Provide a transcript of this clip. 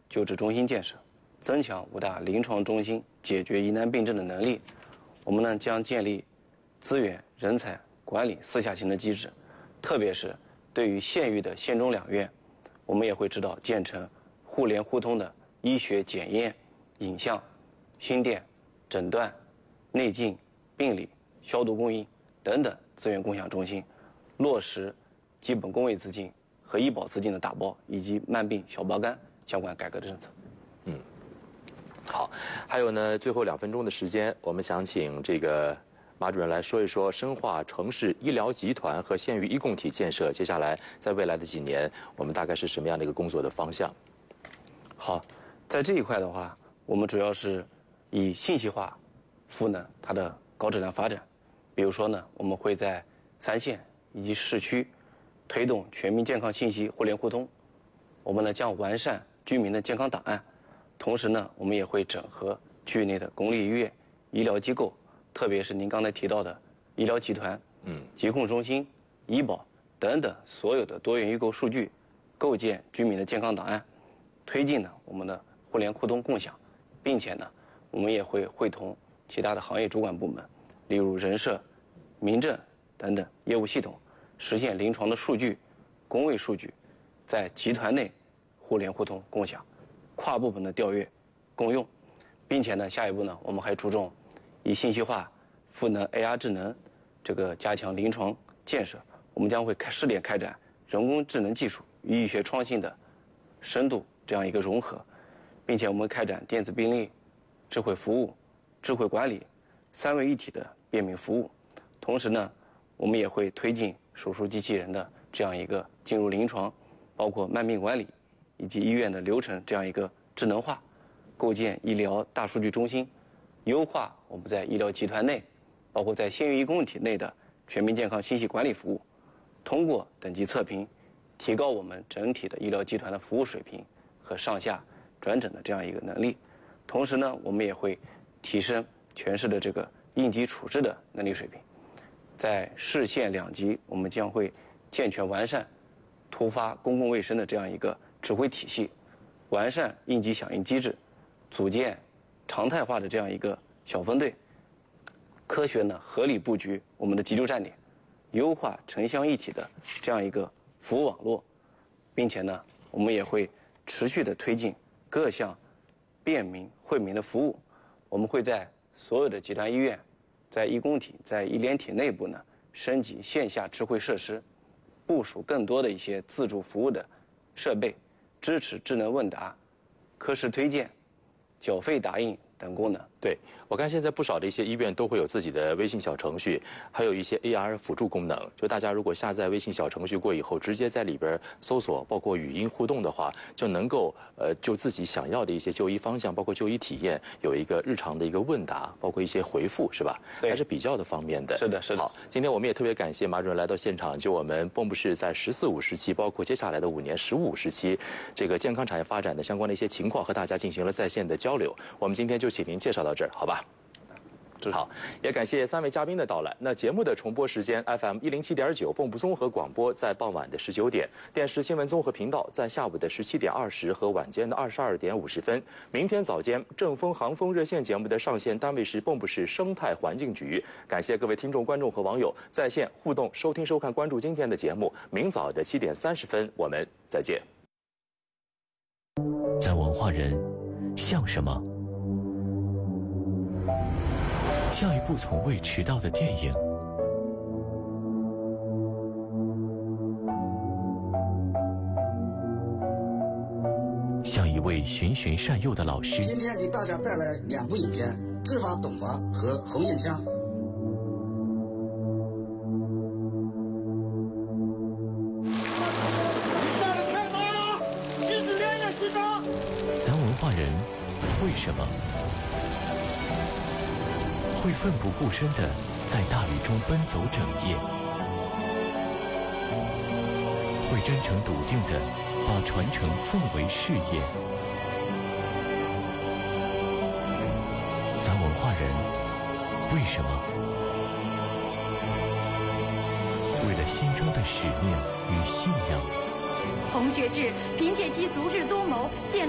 救治中心建设，增强5大临床中心解决疑难病症的能力。我们呢将建立资源、人才管理4下行的机制，特别是对于县域的县中2院，我们也会指导建成互联互通的医学检验、影像、心电、诊断、内镜、病理、消毒供应等等资源共享中心，落实基本公卫资金和医保资金的打包以及慢病小包干相关改革的政策。 好，还有呢，最后2分钟的时间，我们想请这个马主任来说一说深化城市医疗集团和县域医共体建设，接下来在未来的几年，我们大概是什么样的一个工作的方向？ 好，在这一块的话，我们主要是以信息化赋能它的高质量发展。比如说呢，我们会在3县以及市区推动全民健康信息互联互通。我们呢将完善居民的健康档案，同时呢，我们也会整合区域内的公立医院、医疗机构，特别是您刚才提到的医疗集团、疾控中心、医保等等所有的多元预购数据，构建居民的健康档案，推进呢我们的互联互通共享，并且呢，我们也会会同其他的行业主管部门，例如人社、民政等等业务系统，实现临床的数据、公卫数据在集团内互联互通共享，跨部门的调阅共用，并且呢，下一步呢，我们还注重以信息化赋能 AR 智能，这个加强临床建设。我们将会试点开展人工智能技术与医学创新的深度这样一个融合，并且我们开展电子病历、智慧服务、智慧管理3位一体的便民服务。同时呢，我们也会推进手术机器人的这样一个进入临床，包括慢病管理以及医院的流程这样一个智能化，构建医疗大数据中心，优化我们在医疗集团内，包括在县域医共体内的全民健康信息管理服务，通过等级测评，提高我们整体的医疗集团的服务水平和上下转诊的这样一个能力。同时呢，我们也会提升全市的这个应急处置的能力水平。在市县2级，我们将会健全完善突发公共卫生的这样一个指挥体系，完善应急响应机制，组建常态化的这样一个小分队，科学呢合理布局我们的急救站点，优化城乡一体的这样一个服务网络，并且呢，我们也会持续的推进各项便民惠民的服务。我们会在所有的集团医院，在医共体、在医联体内部呢，升级线下智慧设施，部署更多的一些自助服务的设备，支持智能问答、科室推荐、缴费打印等功能。 对，我看现在不少的一些医院都会有自己的微信小程序，还有一些 AR 辅助功能。就大家如果下载微信小程序过以后，直接在里边搜索，包括语音互动的话，就能够就自己想要的一些就医方向，包括就医体验，有一个日常的一个问答，包括一些回复，是吧？还是比较的方便的。 是的，是的。 好，今天我们也特别感谢马主任来到现场，就我们蚌埠市在“14五”时期，包括接下来的5年“15五”时期，这个健康产业发展的相关的一些情况，和大家进行了在线的交流。我们今天就请您介绍到这儿，好吧？好，也感谢3位嘉宾的到来。那节目的重播时间 FM 107.9蚌埠综合广播在傍晚的19点，电视新闻综合频道在下午的17点20和晚间的22点50分。明天早间正风航风热线节目的上线单位是蚌埠市生态环境局。感谢各位听众、观众和网友在线互动、收听、收看、关注今天的节目。明早的7点30分，我们再见。 在文化人像什么？像一部从未迟到的电影，像一位循循善诱的老师。 今天给大家带来2部影片《知法懂法》和《红砚枪》。 咱文化人为什么会奋不顾身地在大雨中奔走整夜，会真诚笃定地把传承奉为事业。咱文化人为什么为了心中的使命与信仰？ 洪学智凭借其足智多谋，建